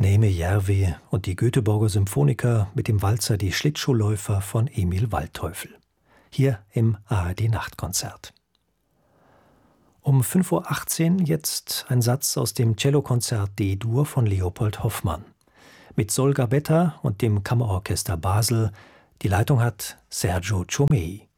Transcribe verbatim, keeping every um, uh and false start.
Neeme Järvi und die Göteborger Symphoniker mit dem Walzer Die Schlittschuhläufer von Emil Waldteufel. Hier im A R D-Nachtkonzert. Um fünf Uhr achtzehn jetzt ein Satz aus dem Cellokonzert D-Dur von Leopold Hoffmann. Mit Sol Gabetta und dem Kammerorchester Basel. Die Leitung hat Sergio Ciomei.